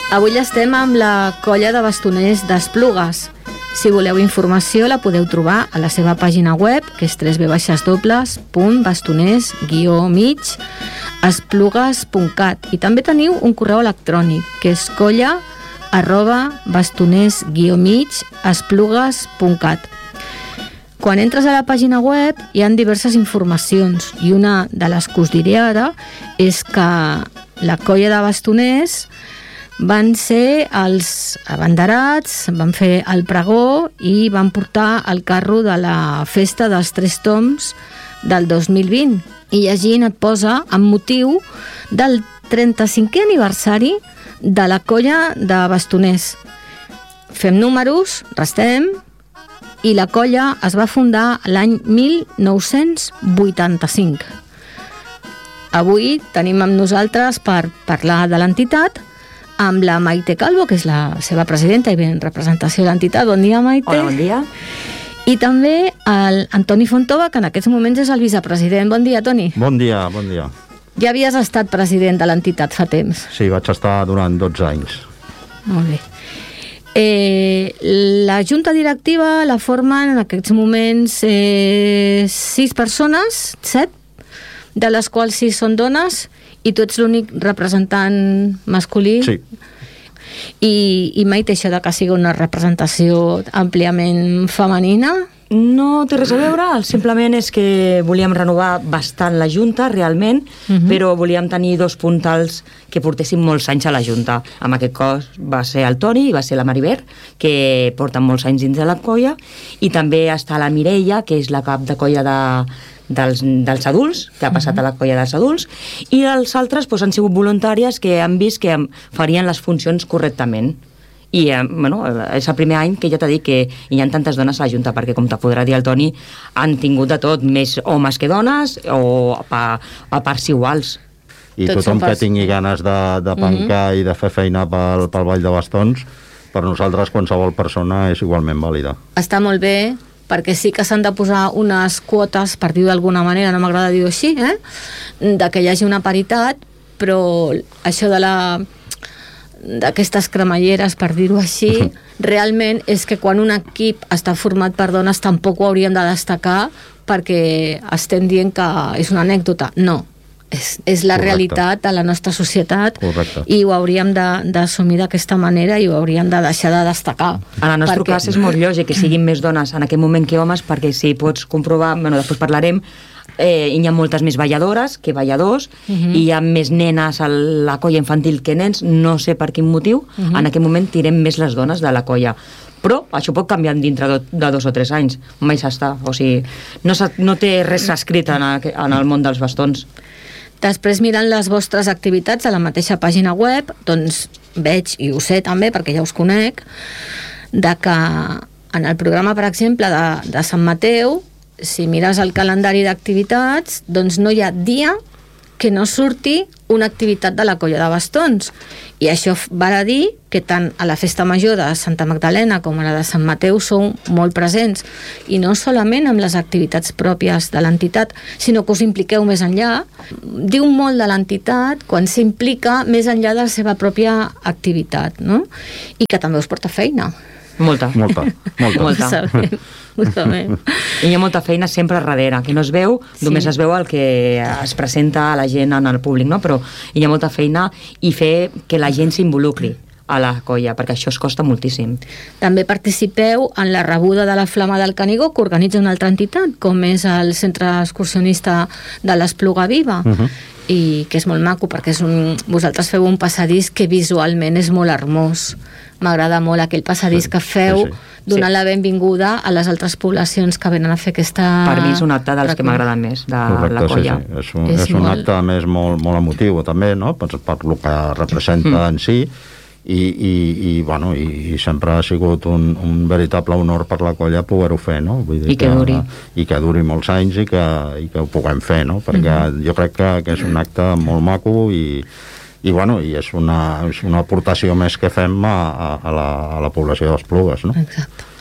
Avui estem amb la colla de bastoners d'Esplugues. Si voleu informació la podeu trobar a la seva pàgina web, que és www.bastoners-esplugues.cat, i també teniu un correu electrònic, que és colla@bastoners-esplugues.cat. Quan entres a la pàgina web hi ha diverses informacions, i una de les que us diré ara és que la colla de bastoners van ser els abanderats, van fer el pregó i van portar el carro de la festa dels Tres Tombs del 2020. I llegint et posa amb motiu del 35è aniversari de la colla de bastoners. Fem números, restem, i la colla es va fundar l'any 1985. Avui tenim amb nosaltres per parlar de l'entitat amb la Maite Calvo, que és la seva presidenta i en representació de l'entitat. Bon dia, Maite. Hola, bon dia. I també l'Antoni Fontova, que en aquests moments és el vicepresident. Bon dia, Toni. Bon dia, bon dia. Ja havies estat president de l'entitat fa temps. Sí, vaig estar durant 12 anys. Molt bé. La junta directiva la formen en aquests moments 6 persones, 7, de les quals 6 són dones, i tu ets l'únic representant masculí. Sí. I Maite, això de que sigui una representació àmpliament femenina? No té res a veure, simplement és que volíem renovar bastant la Junta, realment, però volíem tenir 2 puntals que portessin molts anys a la Junta. En aquest cas va ser el Toni i va ser la Maribert, que porten molts anys dins de la colla, i també està la Mireia, que és la cap de colla dels adults, que ha passat a la colla dels adults, i els altres han sigut voluntàries que han vist que farien les funcions correctament. I és el primer any que ja t'he dit que hi ha tantes dones a la Junta, perquè com te podrà dir el Toni, han tingut de tot, més homes que dones, o a parts iguals. I tothom que tingui ganes de pencar i de fer feina pel Ball de Bastons, per nosaltres qualsevol persona és igualment vàlida. Està molt bé, perquè sí que s'han de posar unes quotes, per dir-ho d'alguna manera, no m'agrada dir-ho així, de que hi hagi una paritat, però això d'aquestes cremalleres, per dir-ho així, realment és que quan un equip està format per dones tampoc ho hauríem de destacar perquè estem dient que és una anècdota. No, és la realitat de la nostra societat. Correcte. I ho hauríem d'assumir d'aquesta manera i ho hauríem de deixar de destacar. En el nostre cas és molt lògic que siguin més dones en aquest moment que homes, perquè si pots comprovar, després parlarem, hi ha moltes més balladores que balladors, i hi ha més nenes a la colla infantil que nens, no sé per quin motiu. En aquest moment tirem més les dones de la colla, però això pot canviar dintre de 2 o 3 anys, mai s'està, o sigui, no té res escrit en el món dels bastons. Després, mirant les vostres activitats a la mateixa pàgina web, doncs veig, i ho sé també perquè ja us conec, de que en el programa, per exemple, de Sant Mateu, si mires el calendari d'activitats, doncs no hi ha dia que no surti una activitat de la colla de bastons. I això va a dir que tant a la festa major de Santa Magdalena com a la de Sant Mateu sou molt presents. I no solament amb les activitats pròpies de l'entitat, sinó que us impliqueu més enllà. Diu molt de l'entitat quan s'implica més enllà de la seva pròpia activitat, no? I que també us porta feina. Molta. Ho sabem. I hi ha molta feina sempre darrere, que no es veu, només es veu el que es presenta a la gent en el públic, no? Però hi ha molta feina i fer que la gent s'involucri a la colla, perquè això es costa moltíssim. També participeu en la rebuda de la Flama del Canigó, que organitza una altra entitat, com és el Centre Excursionista de l'Espluga Viva, i que és molt maco, perquè vosaltres feu un passadís que visualment és molt hermós. M'agrada molt aquell passadís que feu, donant la benvinguda a les altres poblacions que venen a fer aquesta... Per mi és un acte dels que m'agraden més de la colla. És un acte més molt emotiu també, no? Per el que representa en si, i sempre ha sigut un veritable honor per la colla poder-ho fer, no? Vull dir, I que duri. I que duri molts anys i que ho puguem fer, no? Perquè jo crec que és un acte molt maco i és una aportació més que fem a la població d'Esplugues, no? Exacte.